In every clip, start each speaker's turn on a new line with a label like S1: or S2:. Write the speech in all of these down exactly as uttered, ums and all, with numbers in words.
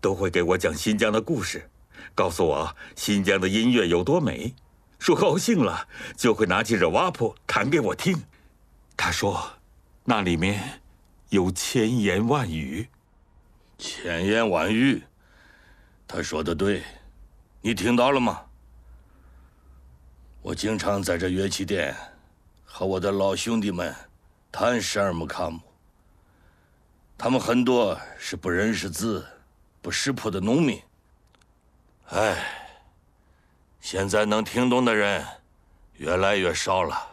S1: 都会给我讲新疆的故事，告诉我新疆的音乐有多美。说高兴了，就会拿起热瓦普弹给我听。他说，那里面有千言万语。
S2: 千言万语，他说的对，你听到了吗？我经常在这乐器店和我的老兄弟们弹十二木卡姆，他们很多是不认识字、不识谱的农民。哎，现在能听懂的人越来越少了。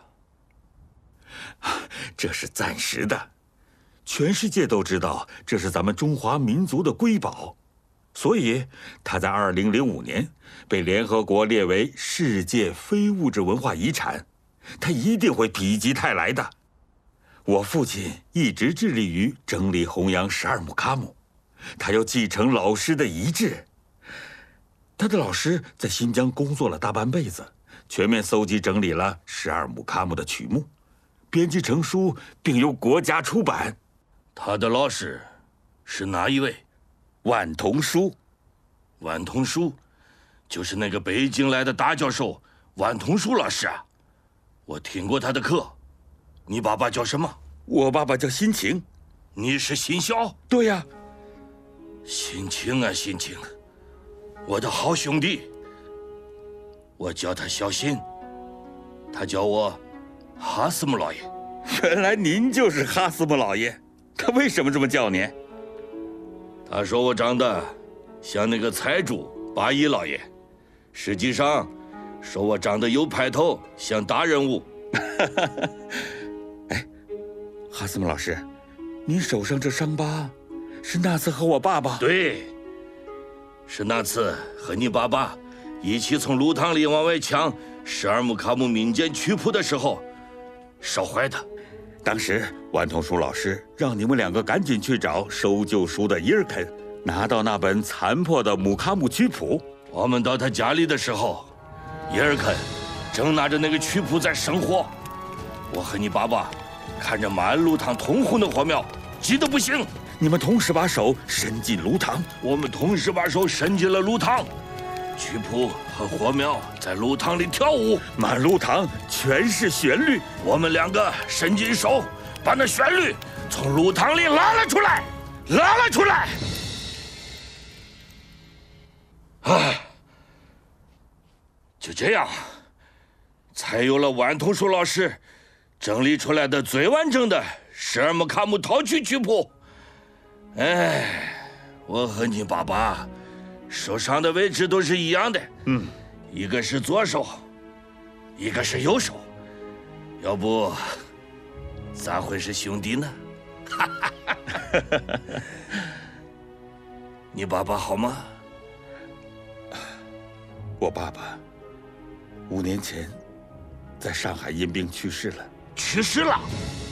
S1: 这是暂时的，全世界都知道这是咱们中华民族的瑰宝，所以它在二零零五年被联合国列为世界非物质文化遗产，它一定会否极泰来的。我父亲一直致力于整理弘扬十二木卡姆，他要继承老师的遗志。他的老师在新疆工作了大半辈子，全面搜集整理了十二木卡姆的曲目，编辑成书，并由国家出版。
S2: 他的老师是哪一位？
S1: 万童书。
S2: 万童书，就是那个北京来的大教授万童书老师啊！我听过他的课。你爸爸叫什么？
S1: 我爸爸叫辛晴。
S2: 你是辛晓？
S1: 对呀。
S2: 辛晴啊，辛晴，我的好兄弟。我叫他小辛，他叫我哈斯姆老爷。
S1: 原来您就是哈斯姆老爷，他为什么这么叫您？
S2: 他说我长得像那个财主八一老爷，实际上说我长得有派头，像大人物。
S1: 哎，哈斯姆老师，您手上这伤疤是那次和我爸爸？
S2: 对，是那次和你爸爸一起从炉膛里往外抢十二木卡姆民间曲谱的时候烧坏的。
S1: 当时万童书老师让你们两个赶紧去找收旧书的伊尔肯，拿到那本残破的木卡姆曲谱。
S2: 我们到他家里的时候，伊尔肯正拿着那个曲谱在生火。我和你爸爸看着满炉膛通红的火苗，急得不行。
S1: 你们同时把手伸进炉膛。
S2: 我们同时把手伸进了炉膛，曲谱和火苗在炉膛里跳舞，
S1: 满炉膛全是旋律。
S2: 我们两个伸进手，把那旋律从炉膛里拉了出来，拉了出来。唉，就这样，才有了万童书老师整理出来的最完整的十二木卡姆套曲曲谱。哎，我和你爸爸手上的位置都是一样的，
S1: 嗯，
S2: 一个是左手，一个是右手，要不咋会是兄弟呢？哈哈哈哈！你爸爸好吗？
S1: 我爸爸五年前在上海因病去世了。
S2: 去世了？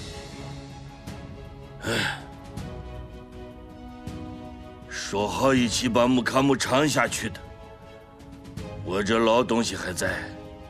S2: 哎，说好一起把木卡姆唱下去的，我这老东西还在，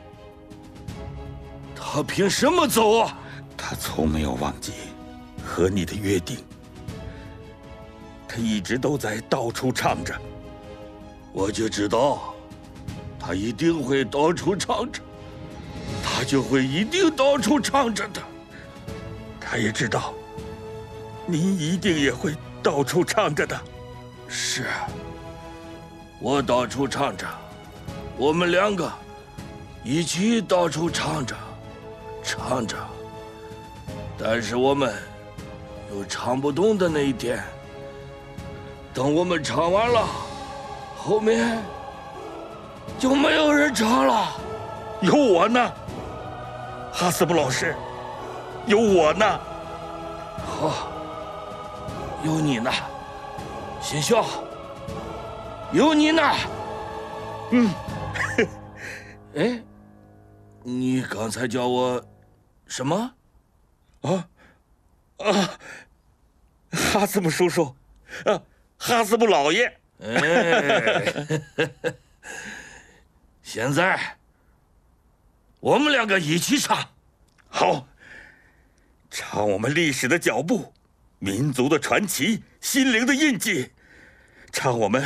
S2: 他凭什么走啊？
S1: 他从没有忘记和你的约定，他一直都在到处唱着。
S2: 我就知道，他一定会到处唱着，他就会一定到处唱着的。
S1: 他也知道，您一定也会到处唱着的。
S2: 是，我到处唱着，我们两个一起到处唱着，唱着。但是我们有唱不动的那一天。等我们唱完了，后面就没有人唱了。
S1: 有我呢，哈斯姆老师，有我呢。
S2: 好，有你呢，新秀，有你呢。
S1: 嗯，
S2: 哎，你刚才叫我什么？
S1: 啊啊，哈斯姆叔叔，啊，哈斯姆老爷。
S2: 哎，现在我们两个一起唱。
S1: 好，唱我们历史的脚步，民族的传奇，心灵的印记，唱我们